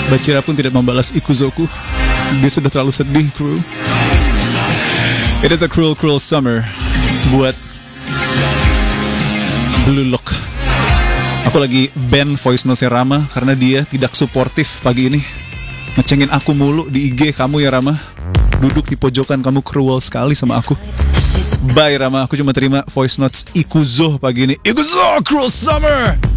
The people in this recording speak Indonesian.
Bachira pun tidak membalas ikuzoku. Dia sudah terlalu sedih, kru. It is a cruel, cruel summer buat Blue Lock. Aku lagi ban voice note-nya Rama karena dia tidak suportif pagi ini. Ngecengin aku mulu di IG kamu ya Rama. Duduk di pojokan kamu cruel sekali sama aku. Bye Rama, aku cuma terima voice notes Ikuzo pagi ini. Ikuzo, cruel summer.